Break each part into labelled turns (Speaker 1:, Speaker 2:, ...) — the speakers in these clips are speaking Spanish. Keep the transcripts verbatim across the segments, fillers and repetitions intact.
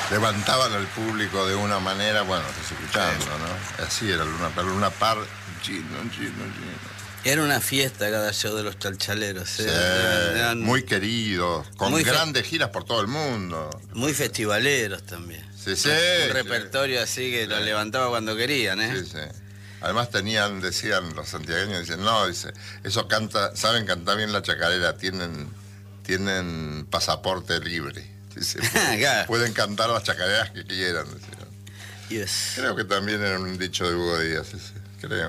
Speaker 1: levantaban al público de una manera, bueno, estás escuchando, ¿no? Así era Luna Par, Luna Par, chino, chino, chino.
Speaker 2: Era una fiesta cada show de los Chalchaleros.
Speaker 1: Sí,
Speaker 2: ¿eh? Eran
Speaker 1: muy queridos, con
Speaker 2: muy
Speaker 1: grandes giras por todo el mundo.
Speaker 2: muy festivaleros también.
Speaker 1: Sí, sí.
Speaker 2: Un
Speaker 1: sí.
Speaker 2: repertorio así que
Speaker 1: Sí.
Speaker 2: los levantaba cuando querían, ¿eh?
Speaker 1: Sí, sí. Además tenían, decían los santiagueños, dicen, no, dice, eso canta, saben cantar bien la chacarera, tienen, tienen pasaporte libre. Dice,
Speaker 2: Claro.
Speaker 1: pueden cantar las chacareras que quieran, decían.
Speaker 2: Yes.
Speaker 1: Creo que también era un dicho de Hugo Díaz ese, creo.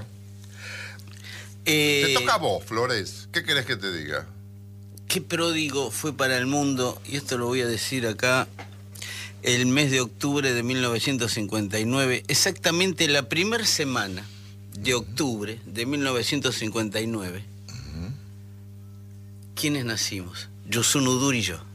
Speaker 2: Eh,
Speaker 1: Te toca a vos, Flores. ¿Qué querés que te diga?
Speaker 2: Qué pródigo fue para el mundo, y esto lo voy a decir acá, el mes de octubre de mil novecientos cincuenta y nueve, exactamente la primera semana de octubre de mil novecientos cincuenta y nueve.
Speaker 1: Uh-huh.
Speaker 2: ¿Quiénes nacimos? Yusun Udur y yo.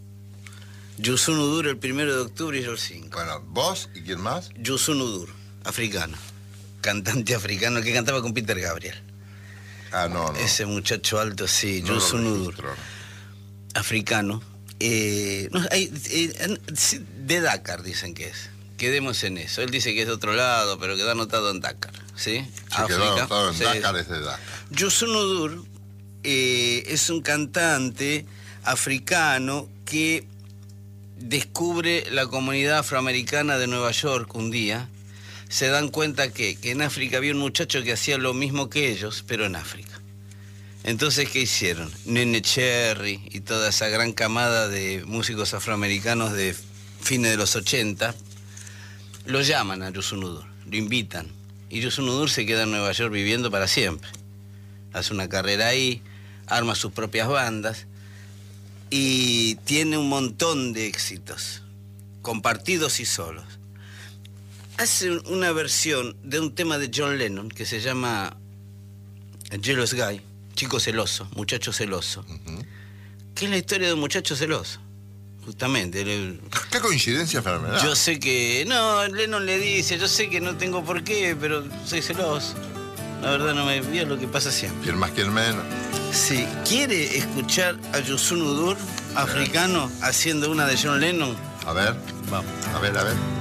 Speaker 2: Yusun Udur el primero de octubre y yo el cinco.
Speaker 1: Bueno, vos y quién más.
Speaker 2: Yusun Udur, africano, cantante africano que cantaba con Peter Gabriel.
Speaker 1: Ah, no, no.
Speaker 2: Ese muchacho alto, sí,
Speaker 1: no
Speaker 2: Yusun
Speaker 1: lo
Speaker 2: Udur,
Speaker 1: registro.
Speaker 2: africano. Eh, no, hay, eh, de Dakar dicen que es. Quedemos en eso. Él dice que es de otro lado, pero quedó anotado en Dakar, ¿sí?
Speaker 1: Se quedó anotado en
Speaker 2: sí.
Speaker 1: Dakar, es de Dakar.
Speaker 2: Yusun Udur eh, es un cantante africano que descubre la comunidad afroamericana de Nueva York un día. Se dan cuenta que, que en África había un muchacho que hacía lo mismo que ellos, pero en África. Entonces, ¿qué hicieron? Nene Cherry y toda esa gran camada de músicos afroamericanos de fines de los ochenta, lo llaman a Yusun Udur, lo invitan. Y Yusun Udur se queda en Nueva York viviendo para siempre. Hace una carrera ahí, arma sus propias bandas y tiene un montón de éxitos, compartidos y solos. Hace una versión de un tema de John Lennon que se llama Jealous Guy, chico celoso, muchacho celoso,
Speaker 1: Uh-huh.
Speaker 2: que es la historia de un muchacho celoso, justamente. El,
Speaker 1: Qué coincidencia fenomenal.
Speaker 2: yo sé que, no, Lennon le dice, yo sé que no tengo por qué, pero soy celoso. La verdad no me vio lo que pasa siempre.
Speaker 1: Quien más, quien menos.
Speaker 2: Si quiere escuchar a Yusun Udur, africano, haciendo una de John Lennon,
Speaker 1: A ver,
Speaker 2: vamos.
Speaker 1: a ver, a ver.